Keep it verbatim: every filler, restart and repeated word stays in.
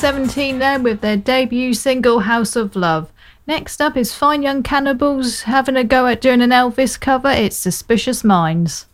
seventeen there with their debut single House of Love. Next up is Fine Young Cannibals having a go at doing an Elvis cover. It's Suspicious Minds.